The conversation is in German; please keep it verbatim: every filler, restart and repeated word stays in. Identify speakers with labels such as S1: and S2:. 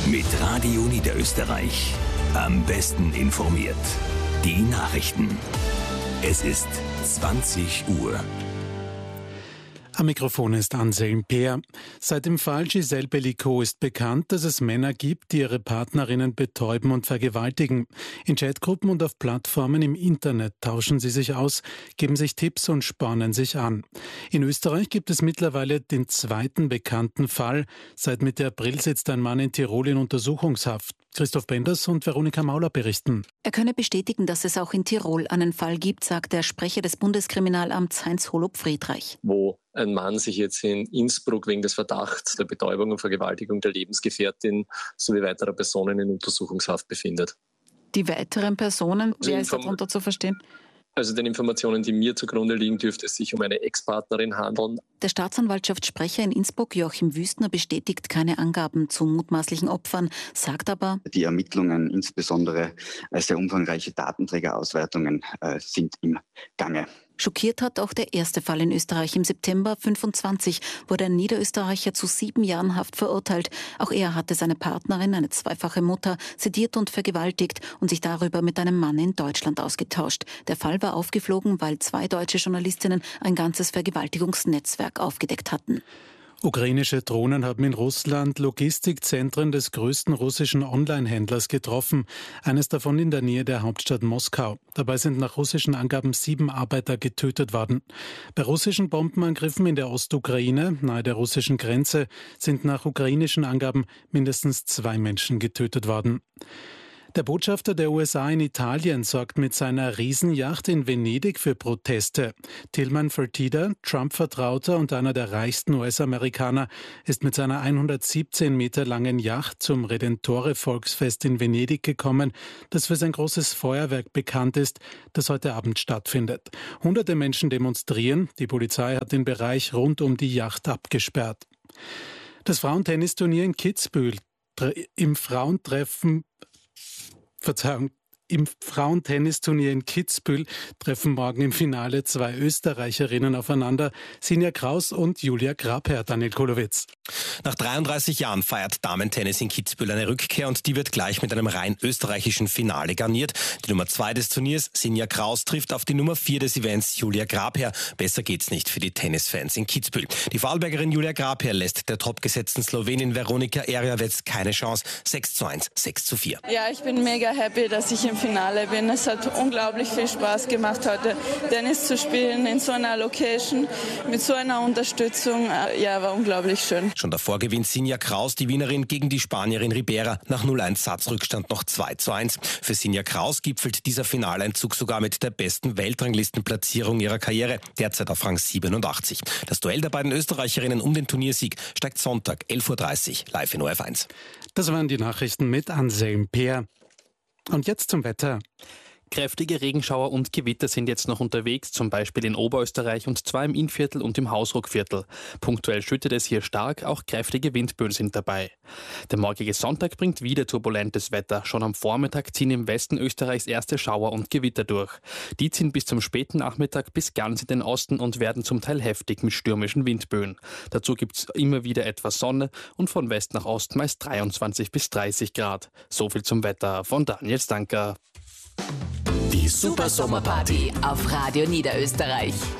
S1: Mit Radio Niederösterreich. Am besten informiert. Die Nachrichten. Es ist zwanzig Uhr.
S2: Am Mikrofon ist Anselm Peer. Seit dem Fall Gisèle Pelicot ist bekannt, dass es Männer gibt, die ihre Partnerinnen betäuben und vergewaltigen. In Chatgruppen und auf Plattformen im Internet tauschen sie sich aus, geben sich Tipps und spornen sich an. In Österreich gibt es mittlerweile den zweiten bekannten Fall. Seit Mitte April sitzt ein Mann in Tirol in Untersuchungshaft. Christoph Benders und Veronika Mauler berichten.
S3: Er könne bestätigen, dass es auch in Tirol einen Fall gibt, sagt der Sprecher des Bundeskriminalamts Heinz Holub-Friedreich.
S4: Wo ein Mann sich jetzt in Innsbruck wegen des Verdachts der Betäubung und Vergewaltigung der Lebensgefährtin sowie weiterer Personen in Untersuchungshaft befindet.
S3: Die weiteren Personen, wer
S4: Inform-
S3: ist darunter zu verstehen?
S4: Also den Informationen, die mir zugrunde liegen, dürfte es sich um eine Ex-Partnerin handeln.
S3: Der Staatsanwaltschaftssprecher in Innsbruck, Joachim Wüstner, bestätigt keine Angaben zu mutmaßlichen Opfern, sagt aber:
S5: Die Ermittlungen, insbesondere sehr umfangreiche Datenträgerauswertungen, äh, sind im Gange.
S3: Schockiert hat auch der erste Fall in Österreich. Im September fünfundzwanzig wurde ein Niederösterreicher zu sieben Jahren Haft verurteilt. Auch er hatte seine Partnerin, eine zweifache Mutter, sediert und vergewaltigt und sich darüber mit einem Mann in Deutschland ausgetauscht. Der Fall war aufgeflogen, weil zwei deutsche Journalistinnen ein ganzes Vergewaltigungsnetzwerk aufgedeckt hatten.
S2: Ukrainische Drohnen haben in Russland Logistikzentren des größten russischen Online-Händlers getroffen, eines davon in der Nähe der Hauptstadt Moskau. Dabei sind nach russischen Angaben sieben Arbeiter getötet worden. Bei russischen Bombenangriffen in der Ostukraine, nahe der russischen Grenze, sind nach ukrainischen Angaben mindestens zwei Menschen getötet worden. Der Botschafter der U S A in Italien sorgt mit seiner Riesenyacht in Venedig für Proteste. Tilman Fertitta, Trump-Vertrauter und einer der reichsten U S-Amerikaner, ist mit seiner hundertsiebzehn Meter langen Yacht zum Redentore-Volksfest in Venedig gekommen, das für sein großes Feuerwerk bekannt ist, das heute Abend stattfindet. Hunderte Menschen demonstrieren. Die Polizei hat den Bereich rund um die Yacht abgesperrt. Das Frauentennisturnier in Kitzbühel im Frauentreffen Verzeihung, im Frauentennisturnier in Kitzbühel treffen morgen im Finale zwei Österreicherinnen aufeinander, Sinja Kraus und Julia Grabherr. Daniel Kolowitz.
S6: Nach dreiunddreißig Jahren feiert Damentennis in Kitzbühel eine Rückkehr und die wird gleich mit einem rein österreichischen Finale garniert. Die Nummer zwei des Turniers, Sinja Kraus, trifft auf die Nummer vier des Events, Julia Grabherr. Besser geht's nicht für die Tennisfans in Kitzbühel. Die Vorarlbergerin Julia Grabherr lässt der topgesetzten Slowenin Veronika Erjavec keine Chance. sechs zu eins, sechs zu vier.
S7: Ja, ich bin mega happy, dass ich im Finale bin. Es hat unglaublich viel Spaß gemacht, heute Tennis zu spielen in so einer Location mit so einer Unterstützung. Ja, war unglaublich schön.
S6: Schon davor gewinnt Sinja Kraus, die Wienerin, gegen die Spanierin Ribera. Nach null eins Satzrückstand noch zwei zu eins. Für Sinja Kraus gipfelt dieser Finaleinzug sogar mit der besten Weltranglistenplatzierung ihrer Karriere, derzeit auf Rang siebenundachtzig. Das Duell der beiden Österreicherinnen um den Turniersieg steigt Sonntag elf Uhr dreißig live in O R F eins.
S2: Das waren die Nachrichten mit Anselm Peer. Und jetzt zum Wetter.
S8: Kräftige Regenschauer und Gewitter sind jetzt noch unterwegs, zum Beispiel in Oberösterreich und zwar im Innviertel und im Hausruckviertel. Punktuell schüttet es hier stark, auch kräftige Windböen sind dabei. Der morgige Sonntag bringt wieder turbulentes Wetter. Schon am Vormittag ziehen im Westen Österreichs erste Schauer und Gewitter durch. Die ziehen bis zum späten Nachmittag bis ganz in den Osten und werden zum Teil heftig mit stürmischen Windböen. Dazu gibt es immer wieder etwas Sonne und von West nach Ost meist dreiundzwanzig bis dreißig Grad. So viel zum Wetter von Daniel Stanker.
S1: Die Super Sommerparty auf Radio Niederösterreich.